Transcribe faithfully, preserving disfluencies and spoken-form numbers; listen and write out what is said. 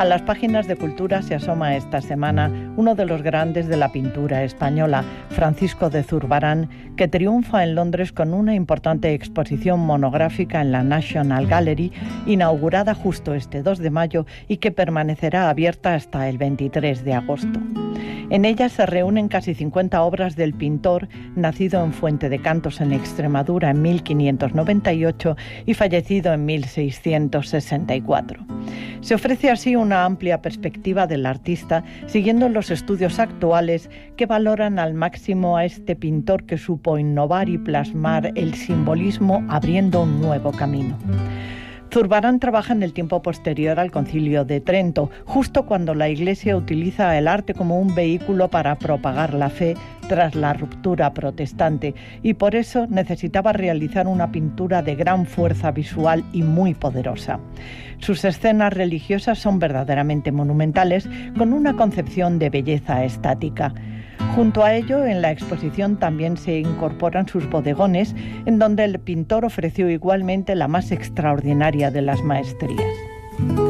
A las páginas de Cultura se asoma esta semana uno de los grandes de la pintura española, Francisco de Zurbarán, que triunfa en Londres con una importante exposición monográfica en la National Gallery, inaugurada justo este dos de mayo y que permanecerá abierta hasta el veintitrés de agosto. En ella se reúnen casi cincuenta obras del pintor, nacido en Fuente de Cantos, en Extremadura, en mil quinientos noventa y ocho y fallecido en mil seiscientos sesenta y cuatro. Se ofrece así una amplia perspectiva del artista, siguiendo los estudios actuales que valoran al máximo a este pintor que supo innovar y plasmar el simbolismo abriendo un nuevo camino. Zurbarán trabaja en el tiempo posterior al Concilio de Trento, justo cuando la Iglesia utiliza el arte como un vehículo para propagar la fe tras la ruptura protestante, y por eso necesitaba realizar una pintura de gran fuerza visual y muy poderosa. Sus escenas religiosas son verdaderamente monumentales, con una concepción de belleza estática. Junto a ello, en la exposición también se incorporan sus bodegones, en donde el pintor ofreció igualmente la más extraordinaria de las maestrías.